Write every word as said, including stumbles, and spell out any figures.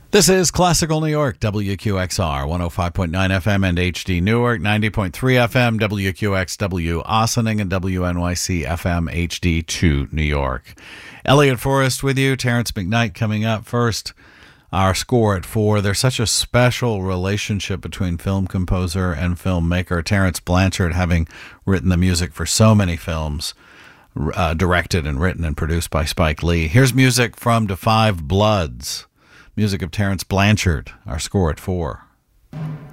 This is Classical New York, W Q X R, one oh five point nine F M and H D Newark, ninety point three F M, W Q X W Ossining, and W N Y C F M H D two New York. Elliot Forrest with you, Terrence McKnight coming up first. Our score at four. There's such a special relationship between film composer and filmmaker. Terrence Blanchard, having written the music for so many films, uh, directed and written and produced by Spike Lee. Here's music from Da Five Bloods. Music of Terrence Blanchard, our score at four.